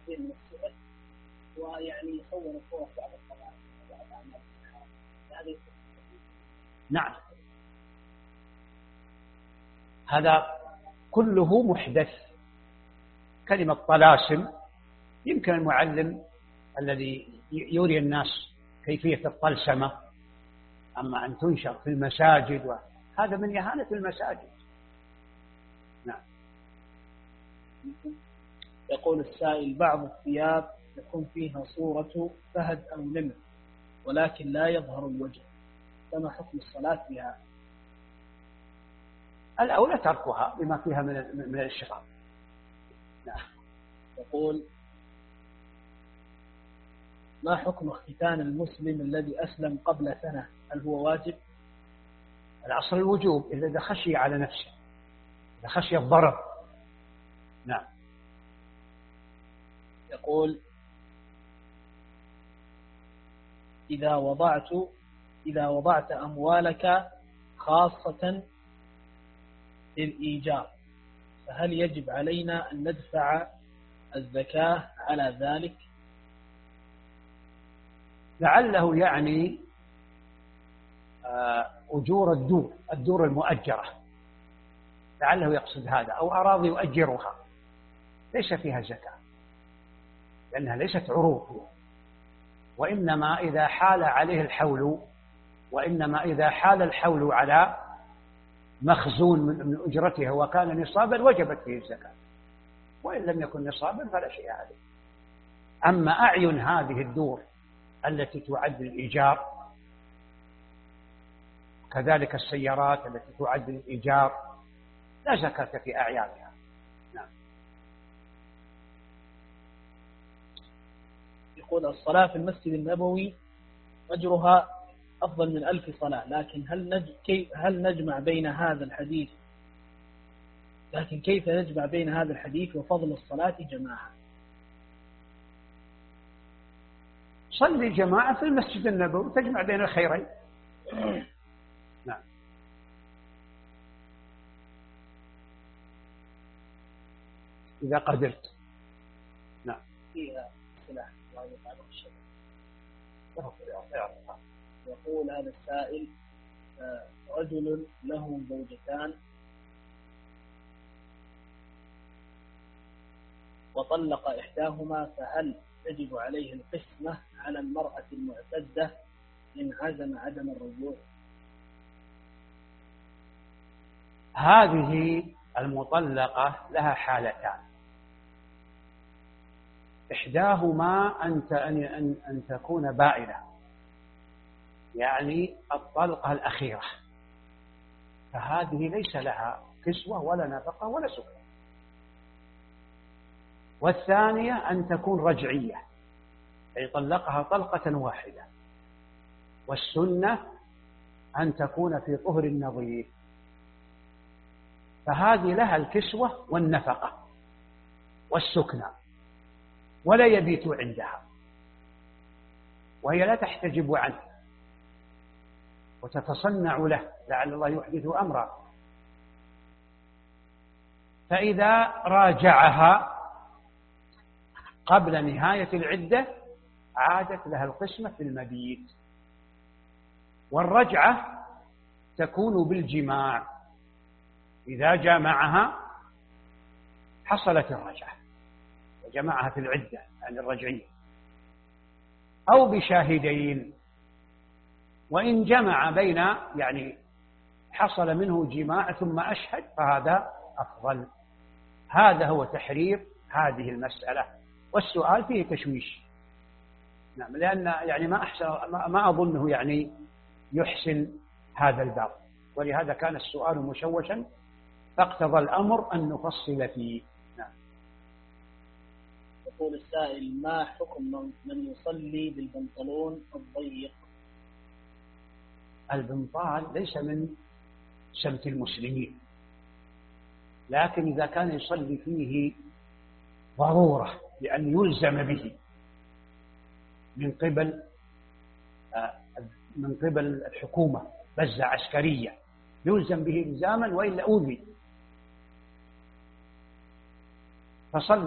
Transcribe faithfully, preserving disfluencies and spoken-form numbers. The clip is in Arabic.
كثير من السؤال ويعني يصور صور بعض الصلاة وبعض أعمال هذه. نعم، هذا كله محدث. كلمة طلاسم يمكن المعلم الذي يوري الناس كيفية الطلسمة، أما أن تنشر في المساجد وهذا من إهانة المساجد. نعم. يقول السائل: بعض الثياب يكون فيها صورة فهد أو نمر ولكن لا يظهر الوجه، فما حكم الصلاة بها؟ الأولى تركها بما فيها من من الإشراف. نعم. يقول: ما حكم ختان المسلم الذي أسلم قبل سنة؟ هل هو واجب؟ الأصل الوجوب إذا خشي على نفسه، إذا خشي الضرر. نعم. يقول: إذا وضعت إذا وضعت أموالك خاصة للإيجار فهل يجب علينا أن ندفع الزكاة على ذلك؟ لعله يعني أجور الدور الدور المؤجرة، لعله يقصد هذا، أو أراضي يؤجرها ليس فيها زكاة لأنها ليست عروض، وإنما إذا حال عليه الحول وإنما إذا حال الحول على مخزون من أجرته وكان نصابا وجبت فيه الزكاة، وإن لم يكن نصابا فلا شيء عليه. أما أعين هذه الدور التي تعد للإيجار، كذلك السيارات التي تعد للإيجار لا زكاة في أعيانها. نعم. يقول: الصلاة في المسجد النبوي أجرها أفضل من ألف صلاة، لكن هل نج... كيف هل نجمع بين هذا الحديث لكن كيف نجمع بين هذا الحديث وفضل الصلاة جماعة؟ صلي جماعة في المسجد النبوي تجمع بين الخيرين. نعم. إذا قدرت. نعم. فيها سلاح يقول هذا السائل: رجل له زوجتان وطلق إحداهما، فهل تجب عليه القسمة على المرأة المعتدة إن عزم عدم الرجوع؟ هذه المطلقة لها حالتان: إحداهما أن أن أن تكون بائنة، يعني الطلقة الأخيرة، فهذه ليس لها كسوة ولا نفقة ولا سكن. والثانية أن تكون رجعية، أي طلقها طلقة واحدة، والسنة أن تكون في طهر النظيف، فهذه لها الكسوة والنفقة والسكنى ولا يبيت عندها، وهي لا تحتجب عنه وتتصنع له لعل الله يحدث أمرا. فإذا راجعها قبل نهاية العدة عادت لها القسمة في المبيت، والرجعة تكون بالجماع، إذا جامعها حصلت الرجعة وجمعها في العدة عن الرجعية، أو بشاهدين، وإن جمع بين يعني حصل منه جماع ثم أشهد فهذا أفضل. هذا هو تحرير هذه المسألة، والسؤال فيه تشويش. نعم، لأن يعني ما أحسن ما أظنه يعني يحسن هذا الباب، ولهذا كان السؤال مشوشا فاقتضى الأمر أن نفصل فيه. نعم. يقول السائل: ما حكم من يصلي بالبنطلون الضيق؟ البنطال ليس من سمت المسلمين، لكن إذا كان يصلي فيه ضرورة لأن يلزم به من قبل من قبل الحكومة، بزة عسكرية يلزم به إلزاما وإلا أوذي، فصلى